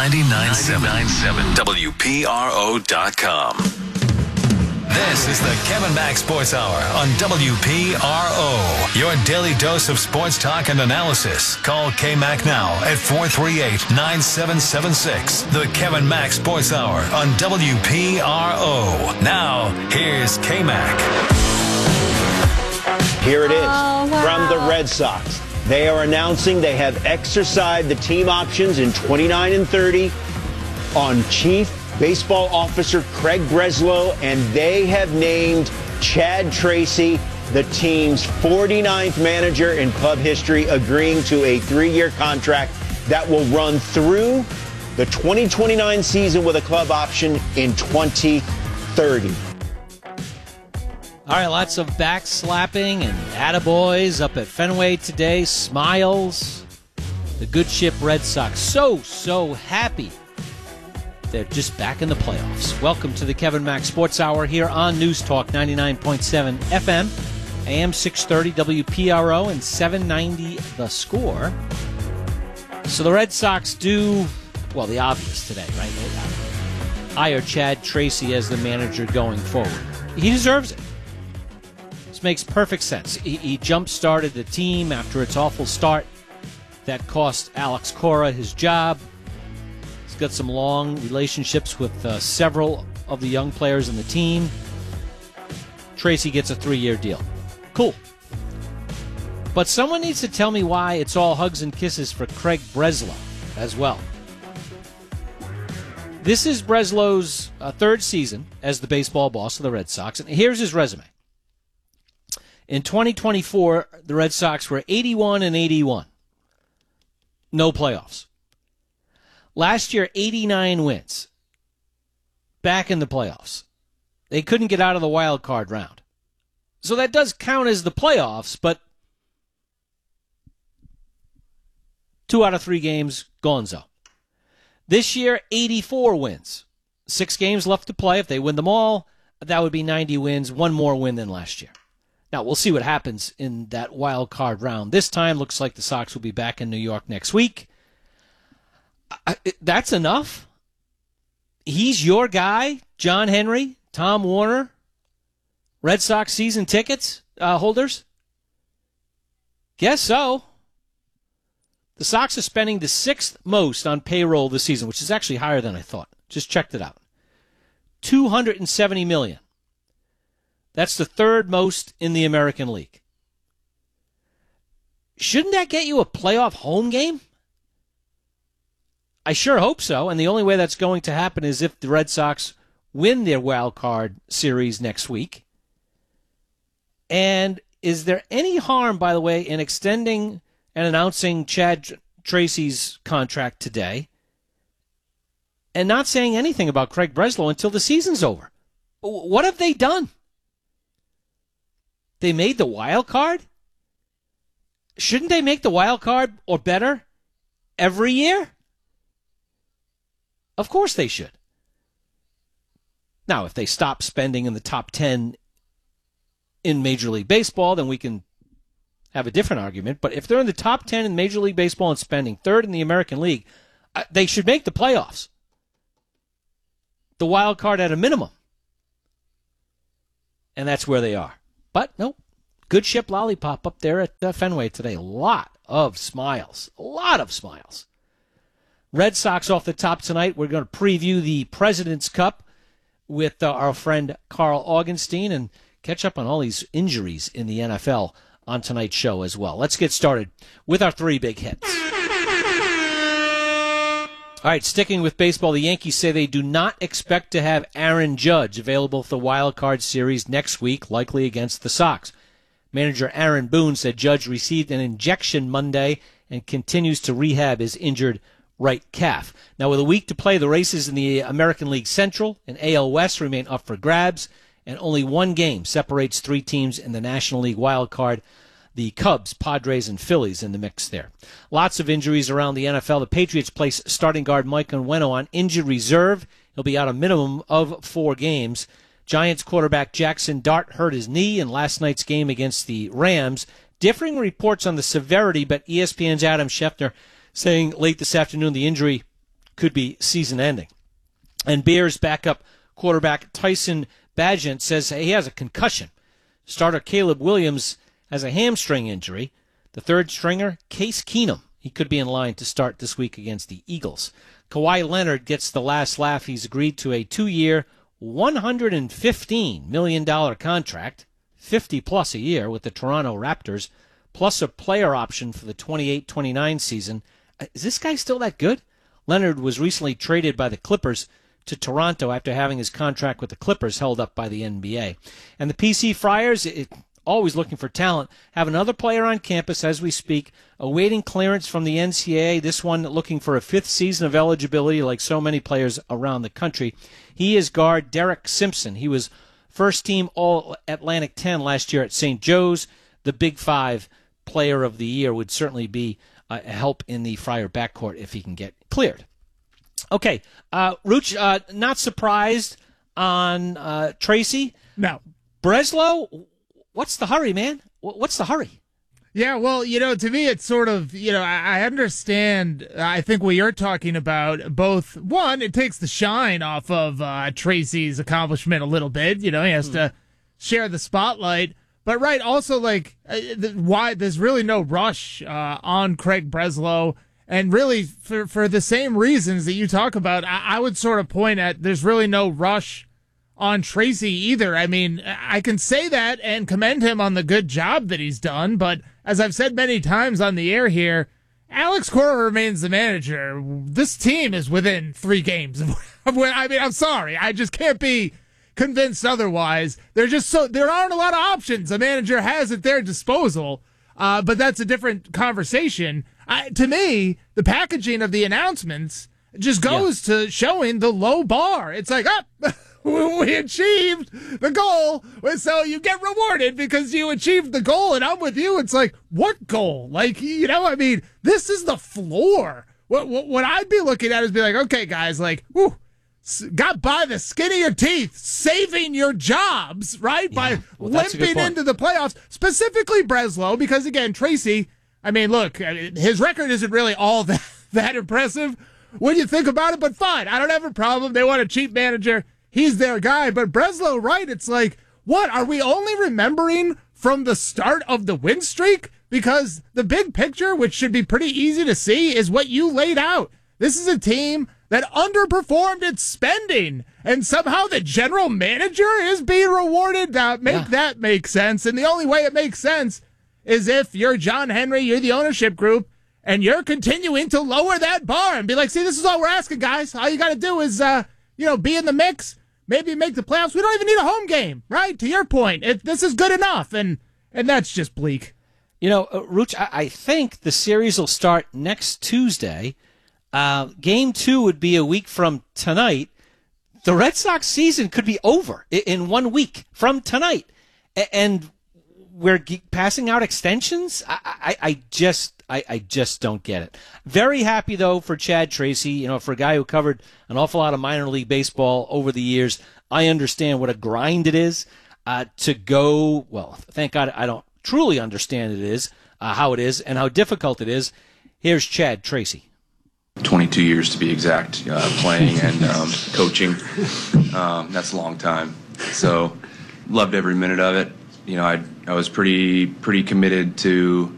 99.7 WPRO.com. This is the Kevin Mack Sports Hour on WPRO. Your daily dose of sports talk and analysis. Call K-Mac now at 438-9776. The Kevin Mack Sports Hour on WPRO. Now, here's K-Mac. Here it is from the Red Sox. They are announcing they have exercised the team options in 29 and 30 on Chief Baseball Officer Craig Breslow, and they have named Chad Tracy the team's 49th manager in club history, agreeing to a 3-year contract that will run through the 2029 season with a club option in 2030. All right, lots of backslapping and attaboys up at Fenway today. Smiles. The good ship Red Sox so happy. They're just back in the playoffs. Welcome to the Kevin Mack Sports Hour here on News Talk 99.7 FM, AM 630 WPRO, and 790 The Score. So the Red Sox do, well, the obvious today, right? They hire Chad Tracy as the manager going forward. He deserves it. This makes perfect sense. He jump-started the team after its awful start that cost Alex Cora his job. He's got some long relationships with several of the young players in the team. Tracy gets a 3-year deal. Cool. But someone needs to tell me why it's all hugs and kisses for Craig Breslow as well. This is Breslow's third season as the baseball boss of the Red Sox, and here's his resume. In 2024, the Red Sox were 81 and 81. No playoffs. Last year, 89 wins. Back in the playoffs. They couldn't get out of the wild card round. So that does count as the playoffs, but 2 out of 3 games, gonzo. This year, 84 wins. 6 games left to play. If they win them all, that would be 90 wins, 1 more win than last year. Now, we'll see what happens in that wild card round. This time, looks like the Sox will be back in New York next week. That's enough? He's your guy, John Henry, Tom Warner, Red Sox season tickets holders? Guess so. The Sox are spending the 6th most on payroll this season, which is actually higher than I thought. Just checked it out. $270 million. That's the 3rd most in the American League. Shouldn't that get you a playoff home game? I sure hope so, and the only way that's going to happen is if the Red Sox win their wild card series next week. And is there any harm, by the way, in extending and announcing Chad Tracy's contract today and not saying anything about Craig Breslow until the season's over? What have they done? They made the wild card? Shouldn't they make the wild card or better every year? Of course they should. Now, if they stop spending in the top 10 in Major League Baseball, then we can have a different argument. But if they're in the top 10 in Major League Baseball and spending, 3rd in the American League, they should make the playoffs. The wild card at a minimum. And that's where they are. But, no, good ship lollipop up there at Fenway today. A lot of smiles. A lot of smiles. Red Sox off the top tonight. We're going to preview the President's Cup with our friend Carl Augenstein and catch up on all these injuries in the NFL on tonight's show as well. Let's get started with our 3 big hits. All right, sticking with baseball, the Yankees say they do not expect to have Aaron Judge available for the wild card series next week, likely against the Sox. Manager Aaron Boone said Judge received an injection Monday and continues to rehab his injured right calf. Now, with a week to play, the races in the American League Central and AL West remain up for grabs, and only 1 game separates 3 teams in the National League wild card. The Cubs, Padres, and Phillies in the mix there. Lots of injuries around the NFL. The Patriots place starting guard Mike Onwenu on injured reserve. He'll be out a minimum of 4 games. Giants quarterback Jackson Dart hurt his knee in last night's game against the Rams. Differing reports on the severity, but ESPN's Adam Schefter saying late this afternoon the injury could be season-ending. And Bears backup quarterback Tyson Bagent says he has a concussion. Starter Caleb Williams has a hamstring injury. The third stringer, Case Keenum, he could be in line to start this week against the Eagles. Kawhi Leonard gets the last laugh. He's agreed to a 2-year, $115 million contract, 50-plus a year with the Toronto Raptors, plus a player option for the 28-29 season. Is this guy still that good? Leonard was recently traded by the Clippers to Toronto after having his contract with the Clippers held up by the NBA. And the PC Friars, always looking for talent, have another player on campus as we speak, awaiting clearance from the NCAA, this one looking for a 5th season of eligibility like so many players around the country. He is guard Derek Simpson. He was first-team All-Atlantic 10 last year at St. Joe's. The Big Five Player of the Year would certainly be a help in the Friar backcourt if he can get cleared. Okay, Rooch, not surprised on Tracy. No. Breslow, what's the hurry, man? What's the hurry? Yeah, well, to me, it's sort of, I understand, I think what you're talking about, both, one, it takes the shine off of Tracy's accomplishment a little bit, he has to share the spotlight, but right, also, why there's really no rush on Craig Breslow, and really, for the same reasons that you talk about, I would sort of point at, there's really no rush on Tracy either. I mean, I can say that and commend him on the good job that he's done, but as I've said many times on the air here, Alex Cora remains the manager. This team is within 3 games. I'm sorry. I just can't be convinced otherwise. There aren't a lot of options a manager has at their disposal, but that's a different conversation. To me, the packaging of the announcements just goes to showing the low bar. It's like, we achieved the goal, so you get rewarded because you achieved the goal, and I'm with you. It's like, what goal? This is the floor. What I'd be looking at is be like, okay, guys, got by the skin of your teeth, saving your jobs, right? By limping into the playoffs, specifically Breslow, because, again, Tracy, look, his record isn't really all that impressive when you think about it, but fine. I don't have a problem. They want a cheap manager. He's their guy. But Breslow, right, it's like, what? Are we only remembering from the start of the win streak? Because the big picture, which should be pretty easy to see, is what you laid out. This is a team that underperformed its spending, and somehow the general manager is being rewarded. That make sense. And the only way it makes sense is if you're John Henry, you're the ownership group, and you're continuing to lower that bar and be like, see, this is all we're asking, guys. All you got to do is, be in the mix, maybe make the playoffs. We don't even need a home game, right? To your point, this is good enough, and that's just bleak. Rooch, I think the series will start next Tuesday. Game 2 would be a week from tonight. The Red Sox season could be over in 1 week from tonight. And we're passing out extensions? I just don't get it. Very happy, though, for Chad Tracy. For a guy who covered an awful lot of minor league baseball over the years, I understand what a grind it is to go. Well, thank God I don't truly understand how it is, and how difficult it is. Here's Chad Tracy. 22 years to be exact, playing and coaching. That's a long time. So loved every minute of it. I was pretty committed to